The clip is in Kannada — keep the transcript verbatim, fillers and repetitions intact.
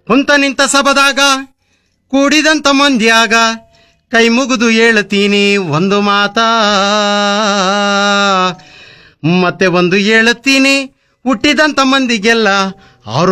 ಕುಂತ ನಿಂತ ಸಬದಾಗ ಕೂಡಿದಂತ ಮಂದ್ಯಾಗ ಕೈ ಮುಗಿದು ಹೇಳುತ್ತೀನಿ ಒಂದು ಮಾತಾ, ಮತ್ತೆ ಒಂದು ಹೇಳುತ್ತೀನಿ ಹುಟ್ಟಿದಂತ ಮಂದಿಗೆಲ್ಲ